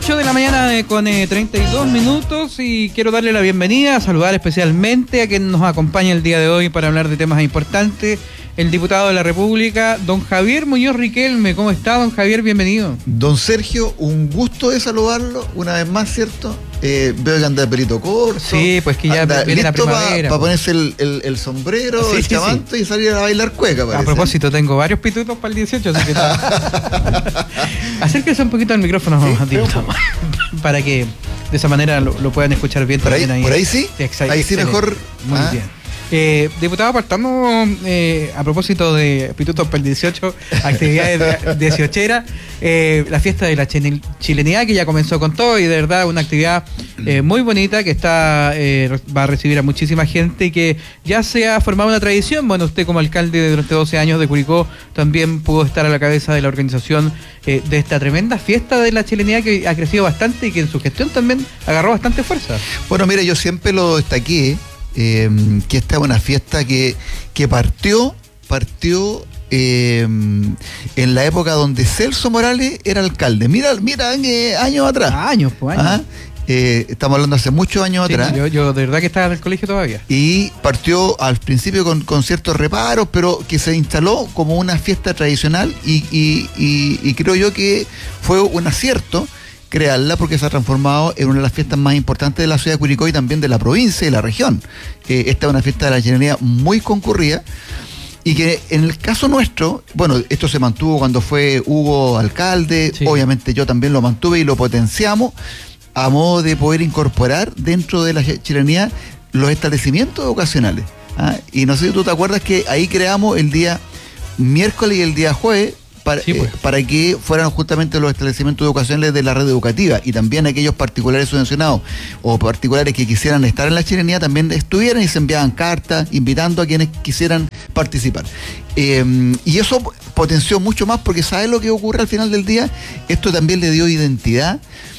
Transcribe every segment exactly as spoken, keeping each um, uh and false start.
ocho de la mañana eh, con eh, treinta y dos minutos y quiero darle la bienvenida, saludar especialmente a quien nos acompaña el día de hoy para hablar de temas importantes, el diputado de la República, don Javier Muñoz Riquelme. ¿Cómo está, don Javier? Bienvenido. Don Sergio, un gusto de saludarlo, una vez más, ¿cierto? Eh, veo que anda de pelito corto. Sí, pues que ya anda viene la primavera. Para pa ponerse el, el, el sombrero, sí, el sí, chamanto sí. Y salir a bailar cueca, parece. A propósito, tengo varios pitutos para el dieciocho, así que... Acérquese un poquito al micrófono, sí, diputado, para que de esa manera lo, lo puedan escuchar bien. ¿Por ahí, también ahí. ¿Por ahí sí? Exacto, ahí sí excelente. Mejor. Muy ah. bien. Eh, diputado, partamos eh, a propósito de Pitutos para el dieciocho, actividades dieciocheras, eh, la fiesta de la chilenidad que ya comenzó con todo y de verdad una actividad eh, muy bonita que está eh, va a recibir a muchísima gente y que ya se ha formado una tradición. Bueno, usted como alcalde durante doce años de Curicó también pudo estar a la cabeza de la organización eh, de esta tremenda fiesta de la chilenidad que ha crecido bastante y que en su gestión también agarró bastante fuerza. Bueno, mire, yo siempre lo destaqué. Eh, que esta es una fiesta que, que partió, partió eh, en la época donde Celso Morales era alcalde. Mira, mira, eh, años atrás. Años, pues años. Ajá. Eh, estamos hablando hace muchos años sí, atrás. Yo, yo de verdad que estaba en el colegio todavía. Y partió al principio con, con ciertos reparos, pero que se instaló como una fiesta tradicional y, y, y, y creo yo que fue un acierto crearla porque se ha transformado en una de las fiestas más importantes de la ciudad de Curicó y también de la provincia y la región. Eh, esta es una fiesta de la chilenidad muy concurrida y que en el caso nuestro, bueno, esto se mantuvo cuando fue Hugo alcalde, sí. Obviamente yo también lo mantuve y lo potenciamos a modo de poder incorporar dentro de la chilenidad los establecimientos educacionales. ¿ah? Y no sé si tú te acuerdas que ahí creamos el día miércoles y el día jueves Para, sí, pues. eh, para que fueran justamente los establecimientos educacionales de la red educativa y también aquellos particulares subvencionados o particulares que quisieran estar en la chilenidad también estuvieran y se enviaban cartas invitando a quienes quisieran participar. Eh, y eso potenció mucho más porque ¿sabes lo que ocurre al final del día? Esto también le dio identidad,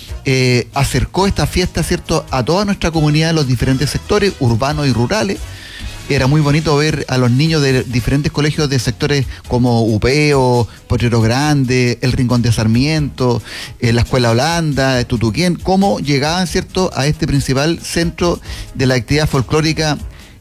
eh, acercó esta fiesta, ¿cierto?, a toda nuestra comunidad de los diferentes sectores urbanos y rurales. Era muy bonito ver a los niños de diferentes colegios de sectores como Upeo, Potrero Grande, el Rincón de Sarmiento, eh, la Escuela Holanda, Tutuquén, cómo llegaban, ¿cierto?, a este principal centro de la actividad folclórica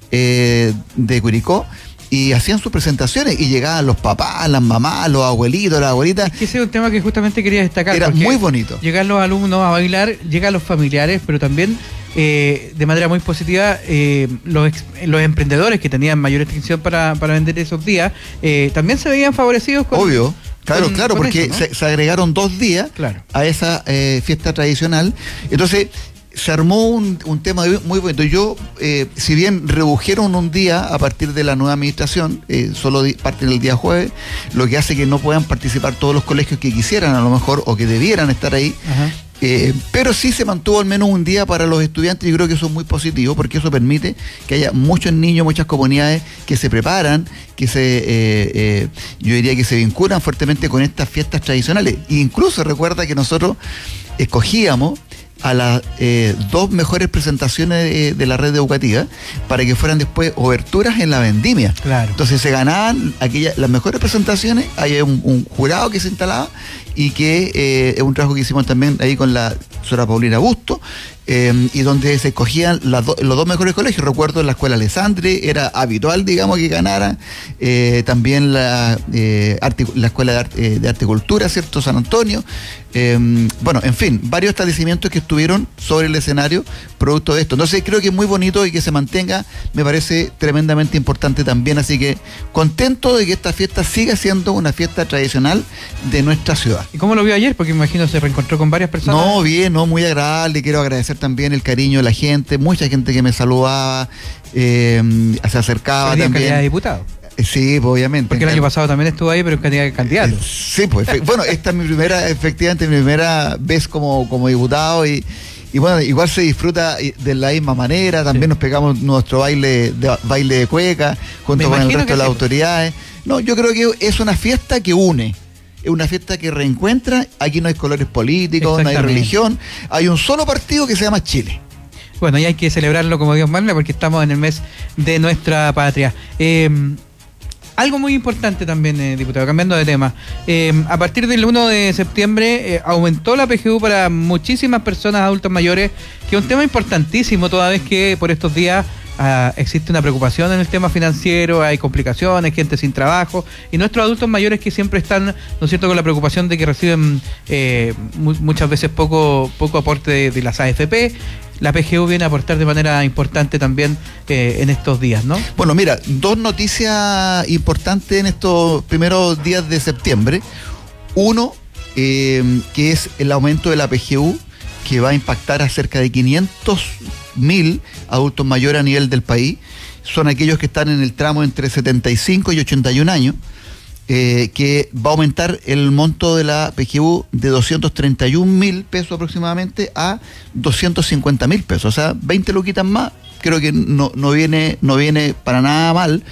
eh, de Curicó y hacían sus presentaciones y llegaban los papás, las mamás, los abuelitos, las abuelitas. Es que ese es un tema que justamente quería destacar. Era muy bonito. Llegan los alumnos a bailar, llegan los familiares, pero también eh, de manera muy positiva eh, los, ex, los emprendedores que tenían mayor extensión para, para vender esos días eh, también se veían favorecidos con... Obvio. Claro, con, claro, con porque eso, ¿no? se, se agregaron dos días claro. a esa eh, fiesta tradicional. Entonces se armó un, un tema muy bonito. Yo, eh, si bien redujeron un día a partir de la nueva administración, eh, solo parten el día jueves, lo que hace que no puedan participar todos los colegios que quisieran a lo mejor o que debieran estar ahí. Eh, pero sí se mantuvo al menos un día para los estudiantes y creo que eso es muy positivo porque eso permite que haya muchos niños, muchas comunidades que se preparan, que se, eh, eh, yo diría que se vinculan fuertemente con estas fiestas tradicionales. E incluso recuerda que nosotros escogíamos a las eh, dos mejores presentaciones de, de la red educativa para que fueran después oberturas en la vendimia. Claro. Entonces se ganaban aquellas, las mejores presentaciones, hay un, un jurado que se instalaba y que eh, es un trabajo que hicimos también ahí con la señora Paulina Busto, eh, y donde se escogían las do, los dos mejores colegios. Recuerdo en la escuela Alessandri, era habitual, digamos, que ganara, eh, también la, eh, la escuela de, arte, eh, de Artecultura, ¿cierto?, San Antonio. Eh, bueno, en fin, varios establecimientos que estuvieron sobre el escenario producto de esto. Entonces creo que es muy bonito y que se mantenga, me parece tremendamente importante también, así que contento de que esta fiesta siga siendo una fiesta tradicional de nuestra ciudad. ¿Y cómo lo vio ayer? Porque me imagino se reencontró con varias personas. No, bien, no, muy agradable, quiero agradecer también el cariño de la gente, mucha gente que me saludaba, eh, se acercaba también. Calidad de diputado. Sí, pues, obviamente. Porque el año pasado también estuvo ahí, pero en calidad de candidato. Sí, pues, bueno, esta es mi primera, efectivamente, mi primera vez como, como diputado y, y bueno, igual se disfruta de la misma manera, también sí. Nos pegamos nuestro baile de, baile de cueca junto con el resto de las sí. autoridades. No, yo creo que es una fiesta que une. Es una fiesta que reencuentra, aquí no hay colores políticos, no hay religión, hay un solo partido que se llama Chile. Bueno, y hay que celebrarlo como Dios manda porque estamos en el mes de nuestra patria. Eh, Algo muy importante también, eh, diputado, cambiando de tema. Eh, a partir del uno de septiembre eh, aumentó la P G U para muchísimas personas adultos mayores, que es un tema importantísimo, toda vez que por estos días Uh, existe una preocupación en el tema financiero, hay complicaciones, gente sin trabajo, y nuestros adultos mayores que siempre están, ¿no es cierto?, con la preocupación de que reciben eh, mu- muchas veces poco, poco aporte de, de las A F P. La P G U viene a aportar de manera importante también eh, en estos días, ¿no? Bueno, mira, dos noticias importantes en estos primeros días de septiembre. Uno, eh, que es el aumento de la P G U, que va a impactar a cerca de quinientos mil adultos mayores a nivel del país. Son aquellos que están en el tramo entre setenta y cinco y ochenta y un años, eh, que va a aumentar el monto de la P G U de doscientos treinta y un mil pesos aproximadamente a doscientos cincuenta mil pesos, o sea, veinte luquitas más. Creo que no, no viene no viene para nada mal.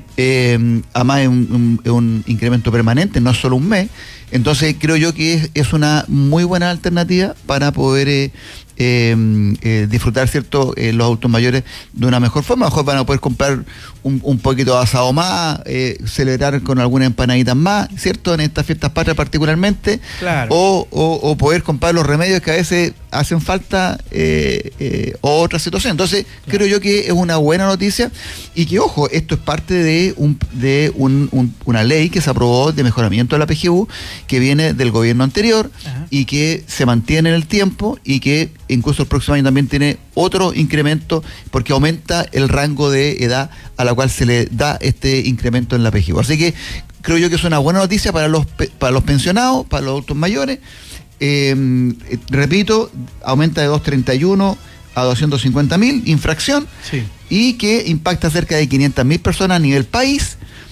Eh, además es un, un, un incremento permanente, no es solo un mes. Entonces creo yo que es, es una muy buena alternativa para poder eh, eh, eh, disfrutar, ¿cierto?, eh, los adultos mayores de una mejor forma. A lo mejor van a poder comprar un, un poquito de asado más, eh, celebrar con algunas empanaditas más, ¿cierto?, en estas fiestas patrias particularmente. Claro. o, o, o poder comprar los remedios que a veces hacen falta, eh, eh, o otra situación. Entonces claro, creo yo que es una buena noticia, y que, ojo, esto es parte de un de un, un, una ley que se aprobó de mejoramiento de la P G U, que viene del gobierno anterior. Ajá. Y que se mantiene en el tiempo, y que incluso el próximo año también tiene otro incremento, porque aumenta el rango de edad a la cual se le da este incremento en la P G U. Así que creo yo que es una buena noticia para los para los pensionados, para los adultos mayores. Eh, eh, repito, aumenta de doscientos treinta y uno a doscientos cincuenta mil, infracción, sí, y que impacta cerca de quinientas mil personas a nivel país.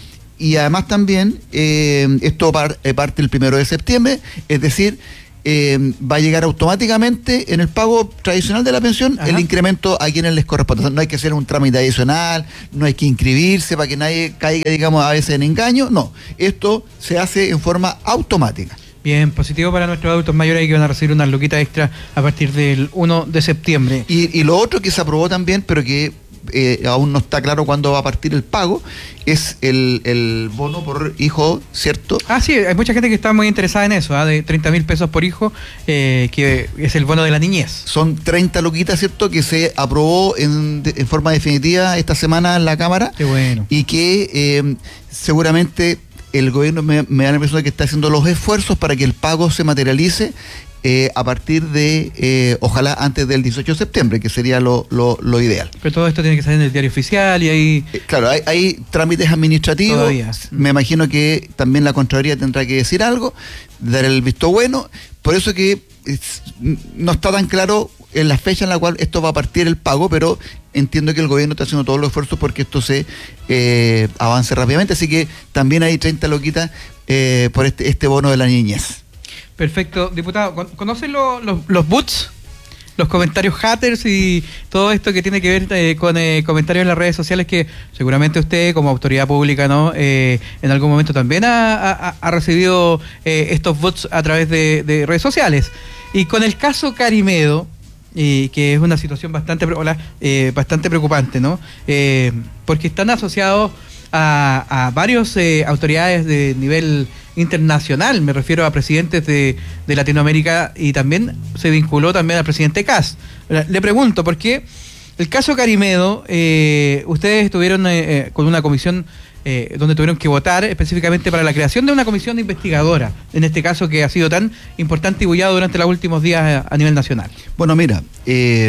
Y además también, eh, esto par, eh, parte el primero de septiembre, es decir, eh, va a llegar automáticamente en el pago tradicional de la pensión. Ajá. El incremento a quienes les corresponde. O sea, no hay que hacer un trámite adicional, no hay que inscribirse para que nadie caiga, digamos, a veces en engaño. No, esto se hace en forma automática. Bien, positivo para nuestros adultos mayores, que van a recibir unas luquitas extra a partir del uno de septiembre. Y, y lo otro que se aprobó también, pero que eh, aún no está claro cuándo va a partir el pago, es el, el bono por hijo, ¿cierto? Ah, sí, hay mucha gente que está muy interesada en eso, ¿eh? De treinta mil pesos por hijo, eh, que es el bono de la niñez. Son treinta luquitas, ¿cierto?, que se aprobó en, de, en forma definitiva esta semana en la Cámara. Qué bueno. Y que eh, seguramente el gobierno me, me da la impresión de que está haciendo los esfuerzos para que el pago se materialice eh, a partir de, eh, ojalá antes del dieciocho de septiembre, que sería lo, lo, lo ideal. Pero todo esto tiene que salir en el diario oficial y ahí... Eh, claro, hay, hay trámites administrativos. Todavía. Me imagino que también la Contraloría tendrá que decir algo, dar el visto bueno. Por eso que es, no está tan claro en la fecha en la cual esto va a partir el pago, pero entiendo que el gobierno está haciendo todos los esfuerzos porque esto se eh, avance rápidamente. Así que también hay treinta loquitas eh, por este, este bono de la niñez. Perfecto. Diputado, ¿conocen lo, lo, los bots? Los comentarios haters y todo esto que tiene que ver eh, con eh, comentarios en las redes sociales, que seguramente usted como autoridad pública, ¿no? Eh, en algún momento también ha, ha, ha recibido eh, estos bots a través de, de redes sociales. Y con el caso Carimedo, y que es una situación bastante hola, eh, bastante preocupante, ¿no? Eh, porque están asociados a, a varios eh, autoridades de nivel internacional, me refiero a presidentes de, de Latinoamérica, y también se vinculó también al presidente Kast. Le pregunto, ¿por qué el caso Carimedo, eh, ustedes estuvieron eh, con una comisión eh, donde tuvieron que votar específicamente para la creación de una comisión investigadora, en este caso que ha sido tan importante y bullado durante los últimos días a, a nivel nacional? Bueno, mira, eh,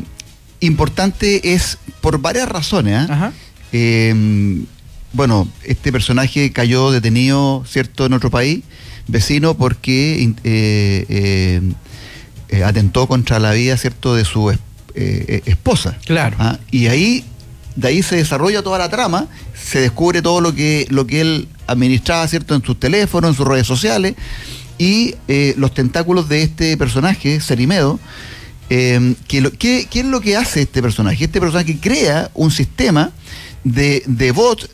importante es por varias razones, ¿eh? Ajá. Eh, bueno, este personaje cayó detenido, ¿cierto?, en otro país vecino porque eh, eh, eh, atentó contra la vida, ¿cierto?, de su eh, esposa. Claro. ¿Ah? Y ahí, de ahí se desarrolla toda la trama, se descubre todo lo que, lo que él administraba, ¿cierto?, en sus teléfonos, en sus redes sociales, y eh, los tentáculos de este personaje, Carimedo. Eh, que lo, ¿qué, ¿Qué es lo que hace este personaje? Este personaje crea un sistema de, de bot,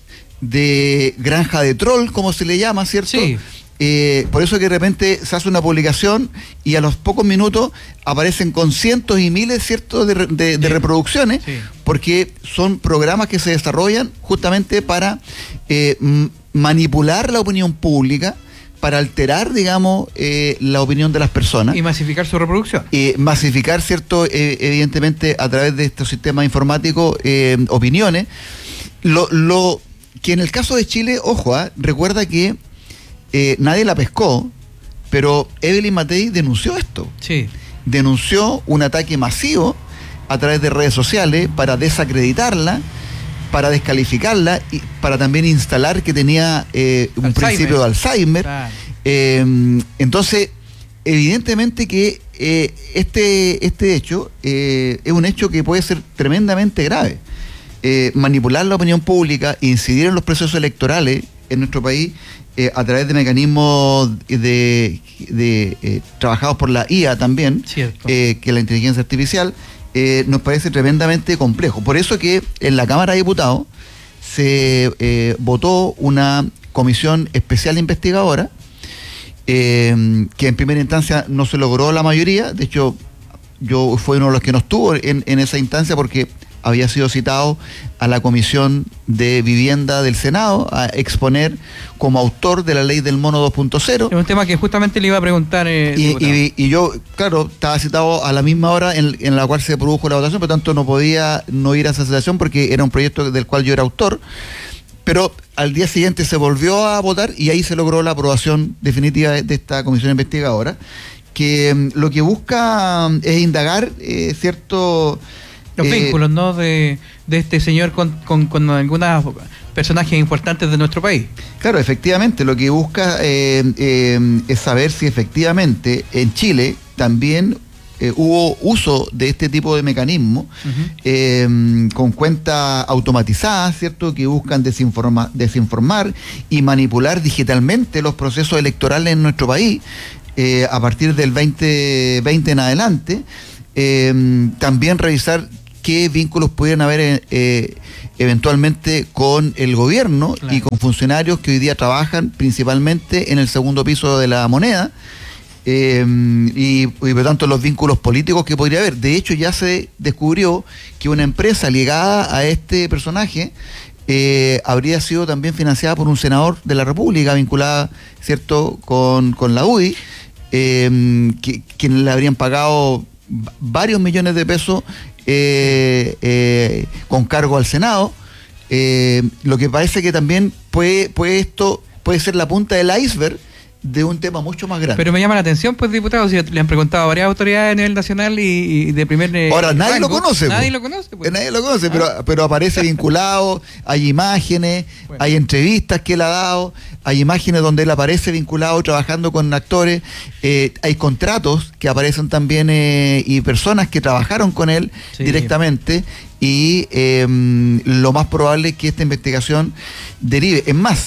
de granja de troll, como se le llama, ¿cierto? Sí. Eh, por eso que de repente se hace una publicación y a los pocos minutos aparecen con cientos y miles, ¿cierto?, de, de, de reproducciones, sí, porque son programas que se desarrollan justamente para eh, m- manipular la opinión pública, para alterar, digamos, eh, la opinión de las personas. Y masificar su reproducción. Eh, masificar, ¿cierto? Eh, evidentemente, a través de estos sistemas informáticos, eh, opiniones. Lo, lo que en el caso de Chile, ojo, ¿eh? recuerda que eh, nadie la pescó, pero Evelyn Matei denunció esto. Sí. Denunció un ataque masivo a través de redes sociales para desacreditarla, para descalificarla y para también instalar que tenía eh, un Alzheimer. principio de Alzheimer. Claro. Eh, entonces, evidentemente que eh, este, este hecho eh, es un hecho que puede ser tremendamente grave. Eh, manipular la opinión pública, incidir en los procesos electorales en nuestro país eh, a través de mecanismos de, de eh, trabajados por la I A también, eh, que la inteligencia artificial, eh, nos parece tremendamente complejo. Por eso que en la Cámara de Diputados se eh, votó una comisión especial investigadora, eh, que en primera instancia no se logró la mayoría. De hecho, yo fui uno de los que no estuvo en, en esa instancia porque había sido citado a la Comisión de Vivienda del Senado a exponer como autor de la ley del mono dos punto cero. Es un tema que justamente le iba a preguntar. Eh, y, y, y yo, claro, estaba citado a la misma hora en, en la cual se produjo la votación, por lo tanto no podía no ir a esa sesión porque era un proyecto del cual yo era autor. Pero al día siguiente se volvió a votar y ahí se logró la aprobación definitiva de, de esta comisión investigadora, que um, lo que busca um, es indagar eh, cierto... Los eh, vínculos, ¿no? De, de este señor con, con, con algunos personajes importantes de nuestro país. Claro, efectivamente, lo que busca eh, eh, es saber si efectivamente en Chile también eh, hubo uso de este tipo de mecanismos, uh-huh. eh, con cuentas automatizadas, ¿cierto?, que buscan desinforma, desinformar y manipular digitalmente los procesos electorales en nuestro país eh, a partir del veinte veinte en adelante. Eh, también revisar qué vínculos pudieran haber eh, eventualmente con el gobierno, claro, y con funcionarios que hoy día trabajan principalmente en el segundo piso de la moneda, eh, y, y por tanto los vínculos políticos que podría haber. De hecho, ya se descubrió que una empresa ligada a este personaje eh, habría sido también financiada por un senador de la República, vinculada, ¿cierto?, con, con la U D I, eh, que, quienes le habrían pagado varios millones de pesos eh, eh, con cargo al Senado, eh, lo que parece que también puede, puede esto puede ser la punta del iceberg de un tema mucho más grande. Pero me llama la atención, pues, diputado, si le han preguntado a varias autoridades a nivel nacional y, y de primer eh, ahora nadie rango. lo conoce, nadie pues. lo conoce, pues. nadie lo conoce, ah. pero, pero aparece vinculado, hay imágenes, bueno. hay entrevistas que él ha dado, hay imágenes donde él aparece vinculado trabajando con actores, eh, hay contratos que aparecen también eh, y personas que trabajaron con él sí. directamente, y eh, lo más probable es que esta investigación derive. Es más,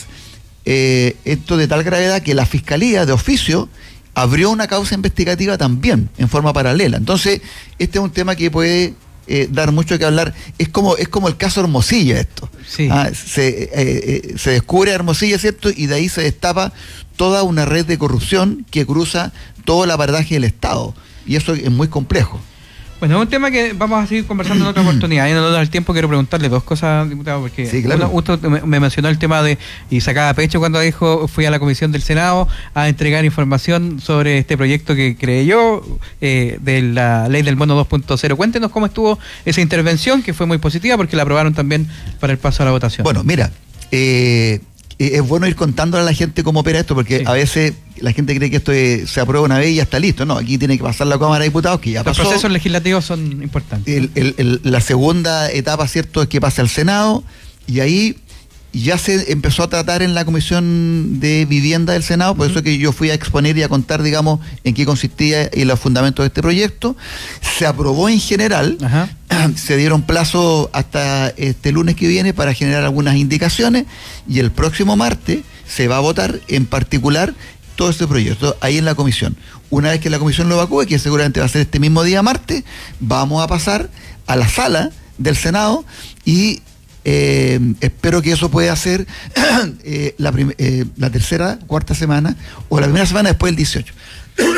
Eh, esto de tal gravedad que la Fiscalía de oficio abrió una causa investigativa también en forma paralela. Entonces, este es un tema que puede eh, dar mucho que hablar. Es como es como el caso Hermosilla esto. Sí. Ah, se, eh, eh, se descubre Hermosilla, ¿cierto? Y de ahí se destapa toda una red de corrupción que cruza todo el aparataje del Estado. Y eso es muy complejo. Bueno, es un tema que vamos a seguir conversando en otra oportunidad. Y en el tiempo quiero preguntarle dos cosas, diputado, porque sí, claro. uno, justo me, me mencionó el tema de, y sacaba pecho cuando dijo, fui a la Comisión del Senado a entregar información sobre este proyecto que creé yo, eh, de la ley del mono dos punto cero. Cuéntenos cómo estuvo esa intervención, que fue muy positiva, porque la aprobaron también para el paso a la votación. Bueno, mira, eh... es bueno ir contándole a la gente cómo opera esto, porque sí. a veces la gente cree que esto es, se aprueba una vez y ya está listo. No, aquí tiene que pasar la Cámara de Diputados, que ya pasó. Los procesos legislativos son importantes. El, el, el, la segunda etapa, ¿cierto?, es que pase al Senado, y ahí ya se empezó a tratar en la Comisión de Vivienda del Senado, por uh-huh. eso que yo fui a exponer y a contar, digamos, en qué consistía y los fundamentos de este proyecto. Se aprobó en general, uh-huh. se dieron plazos hasta este lunes que viene para generar algunas indicaciones, y el próximo martes se va a votar en particular todo este proyecto ahí en la comisión. Una vez que la comisión lo evacúe, que seguramente va a ser este mismo día martes, vamos a pasar a la sala del Senado y Eh, espero que eso pueda ser eh, la, prim- eh, la tercera, cuarta semana o la primera semana después del dieciocho.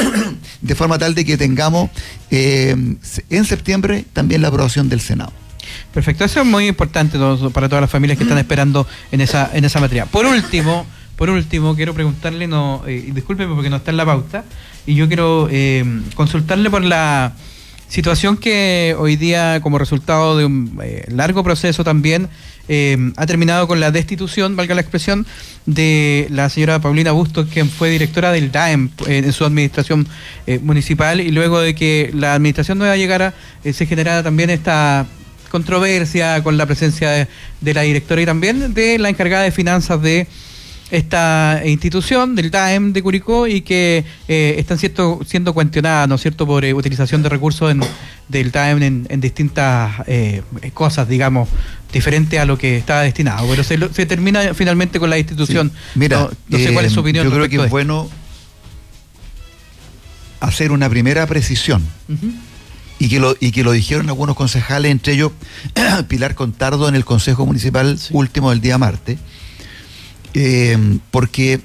De forma tal de que tengamos eh, en septiembre también la aprobación del Senado. Perfecto, eso es muy importante todo, para todas las familias que están esperando en esa en esa materia. Por último, por último quiero preguntarle, no, eh, y discúlpeme porque no está en la pauta, y yo quiero eh, consultarle por la situación que hoy día, como resultado de un eh, largo proceso también, eh, ha terminado con la destitución, valga la expresión, de la señora Paulina Bustos, quien fue directora del D A E M eh, en su administración eh, municipal, y luego de que la administración nueva llegara, eh, se generara también esta controversia con la presencia de, de la directora y también de la encargada de finanzas de esta institución del D A E M de Curicó, y que eh, están siendo, siendo cuestionadas, ¿no es cierto?, por eh, utilización de recursos en, del D A E M en, en distintas eh, cosas, digamos, diferentes a lo que estaba destinado. Pero se, lo, se termina finalmente con la institución. Sí. Mira, no, no sé eh, cuál es su opinión. Yo creo que es esto. bueno hacer una primera precisión. Uh-huh. Y que, lo, y que lo dijeron algunos concejales, entre ellos Pilar Contardo en el Consejo Municipal sí. último del día martes. Eh, porque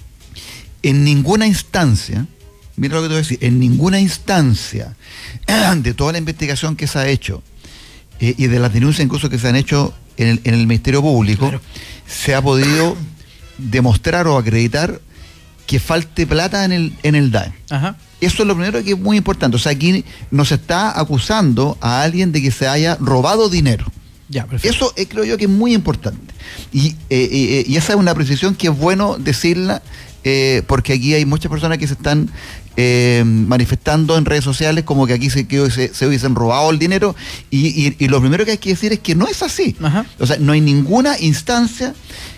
en ninguna instancia, mira lo que te voy a decir, en ninguna instancia de toda la investigación que se ha hecho eh, y de las denuncias incluso que se han hecho en el, en el Ministerio Público, claro, se ha podido demostrar o acreditar que falte plata en el, en el D A E M. Ajá. Eso es lo primero que es muy importante. O sea, aquí nos está acusando a alguien de que se haya robado dinero. Ya, eso eh, creo yo que es muy importante. Y, eh, eh, y esa es una precisión que es bueno decirla, eh, porque aquí hay muchas personas que se están eh, manifestando en redes sociales como que aquí se, que se, se hubiesen robado el dinero, y, y, y lo primero que hay que decir es que no es así. Ajá. O sea, no hay ninguna instancia,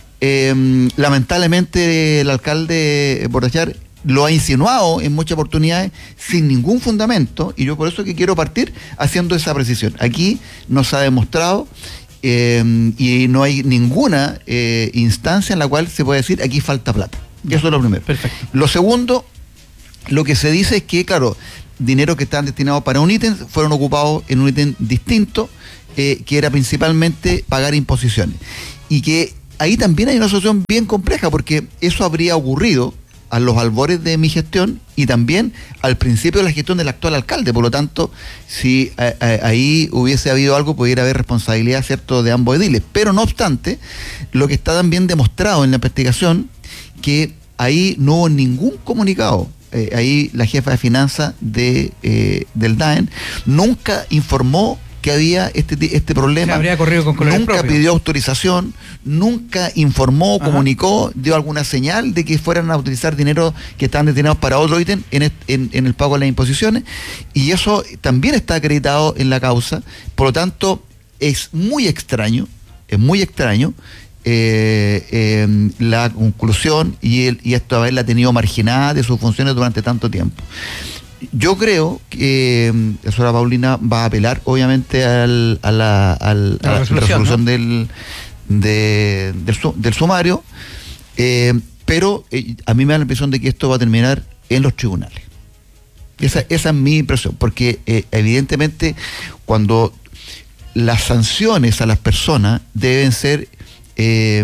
eh, lamentablemente el alcalde Bordachar lo ha insinuado en muchas oportunidades sin ningún fundamento, y yo por eso que quiero partir haciendo esa precisión. Aquí nos ha demostrado eh, y no hay ninguna eh, instancia en la cual se puede decir aquí falta plata. Eso es lo primero. Perfecto. Lo segundo, lo que se dice es que, claro, dinero que estaban destinados para un ítem fueron ocupados en un ítem distinto, eh, que era principalmente pagar imposiciones. Y que ahí también hay una situación bien compleja, porque eso habría ocurrido a los albores de mi gestión y también al principio de la gestión del actual alcalde. Por lo tanto, si a, a, ahí hubiese habido algo, pudiera haber responsabilidad, ¿cierto?, de ambos ediles. Pero no obstante, lo que está también demostrado en la investigación, que ahí no hubo ningún comunicado. Eh, ahí la jefa de finanzas de, eh, del D A E M nunca informó que había este este problema. Se habría corrido con colores nunca propios. Pidió autorización, nunca informó, ajá, comunicó, dio alguna señal de que fueran a utilizar dinero que estaban destinados para otro ítem en, en, en el pago de las imposiciones, y eso también está acreditado en la causa. Por lo tanto, es muy extraño, es muy extraño eh, eh, la conclusión y, el, y esto haberla tenido marginada de sus funciones durante tanto tiempo. Yo creo que la señora Paulina va a apelar, obviamente, al, a la, al, a la resolución, la resolución, ¿no?, del, de, del, su, del sumario, eh, pero eh, a mí me da la impresión de que esto va a terminar en los tribunales. Esa, esa es mi impresión, porque eh, evidentemente cuando las sanciones a las personas deben ser, eh,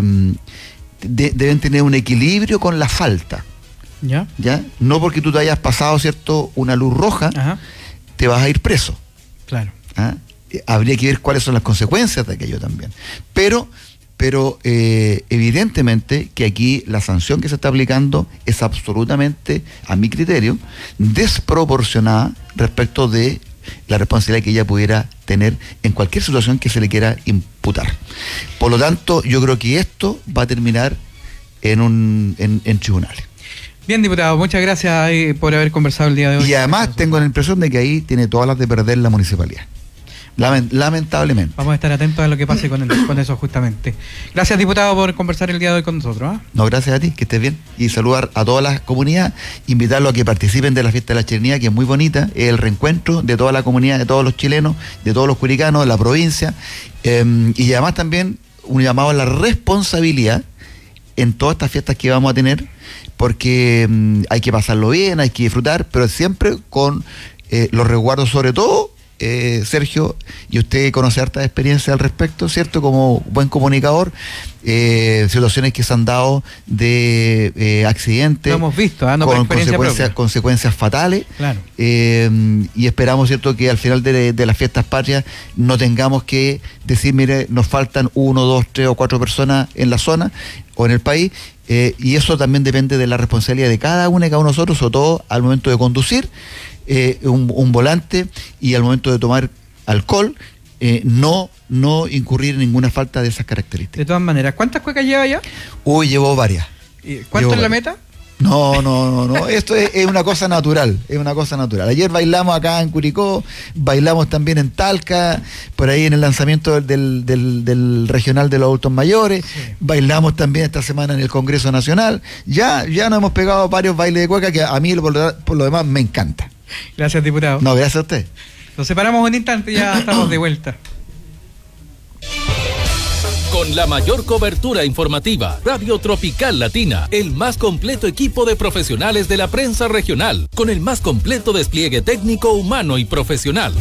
de, deben tener un equilibrio con la falta. ¿Ya? ¿Ya? No porque tú te hayas pasado, ¿cierto?, una luz roja, ajá, te vas a ir preso. Claro. ¿Ah? Habría que ver cuáles son las consecuencias de aquello también. Pero, pero eh, evidentemente que aquí la sanción que se está aplicando es absolutamente, a mi criterio, desproporcionada respecto de la responsabilidad que ella pudiera tener en cualquier situación que se le quiera imputar. Por lo tanto, yo creo que esto va a terminar en, un, en, en tribunales. Bien, diputado, muchas gracias eh, por haber conversado el día de hoy. Y además tengo la impresión de que ahí tiene todas las de perder la municipalidad. Lament- lamentablemente. Vamos a estar atentos a lo que pase con, el, con eso justamente. Gracias, diputado, por conversar el día de hoy con nosotros. ¿eh? No, gracias a ti, que estés bien. Y saludar a todas las comunidades, invitarlos a que participen de la fiesta de la chilenidad, que es muy bonita, es el reencuentro de toda la comunidad, de todos los chilenos, de todos los curicanos, de la provincia. Eh, y además también un llamado a la responsabilidad en todas estas fiestas que vamos a tener, porque mmm, hay que pasarlo bien, hay que disfrutar, pero siempre con eh, los resguardos, sobre todo eh, Sergio, y usted conoce harta experiencia al respecto, ¿cierto? Como buen comunicador, eh, situaciones que se han dado de eh, accidentes. Lo hemos visto, ¿eh? No con por experiencia consecuencias, propia. consecuencias fatales. Claro. Eh, y esperamos, ¿cierto?, que al final de, de las fiestas patrias no tengamos que decir, mire, nos faltan uno, dos, tres o cuatro personas en la zona o en el país. Eh, y eso también depende de la responsabilidad de cada uno y cada uno de nosotros, sobre todo al momento de conducir eh, un, un volante y al momento de tomar alcohol, eh, no, no incurrir en ninguna falta de esas características. De todas maneras, ¿cuántas cuecas lleva ya? Uy, llevó varias. ¿Y ¿Cuánto Llevo es la varias. meta? No, no, no, no. Esto es, es una cosa natural, es una cosa natural. Ayer bailamos acá en Curicó, bailamos también en Talca, por ahí en el lanzamiento del, del, del regional de los adultos mayores, sí. Bailamos también esta semana en el Congreso Nacional. Ya, ya nos hemos pegado varios bailes de cueca que a mí por lo, por lo demás me encanta. Gracias, diputado. No, gracias a usted. Nos separamos un instante y ya estamos de vuelta. Con la mayor cobertura informativa, Radio Tropical Latina, el más completo equipo de profesionales de la prensa regional, con el más completo despliegue técnico, humano y profesional.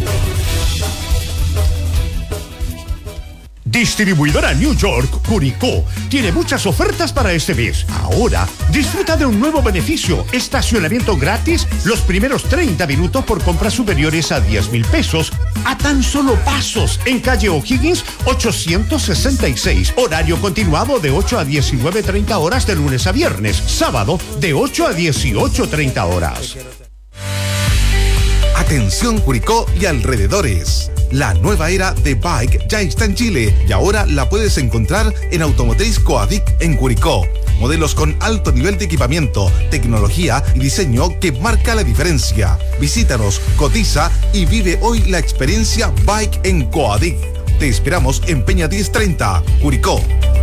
Distribuidora New York, Curicó, tiene muchas ofertas para este mes. Ahora, disfruta de un nuevo beneficio, estacionamiento gratis los primeros treinta minutos por compras superiores a diez mil pesos, a tan solo pasos, en calle O'Higgins ochocientos sesenta y seis, horario continuado de ocho a diecinueve treinta horas de lunes a viernes, sábado de ocho a dieciocho treinta horas. Atención Curicó y alrededores. La nueva era de Bike ya está en Chile y ahora la puedes encontrar en Automotriz Coadic en Curicó. Modelos con alto nivel de equipamiento, tecnología y diseño que marca la diferencia. Visítanos, cotiza y vive hoy la experiencia Bike en Coadic. Te esperamos en Peña diez treinta, Curicó.